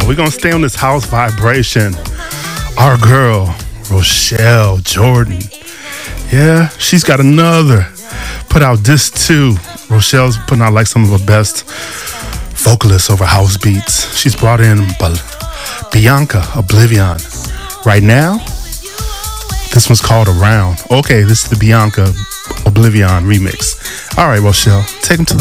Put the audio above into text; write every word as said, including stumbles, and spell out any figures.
we're gonna stay on this house vibration. Our girl, Rochelle Jordan. Yeah, she's got another. Put out this too. Rochelle's putting out like some of her best vocalists over house beats. She's brought in Bianca Oblivion. Right now, this one's called Around. Okay, this is the Bianca Oblivion remix. All right, Rochelle, take them to the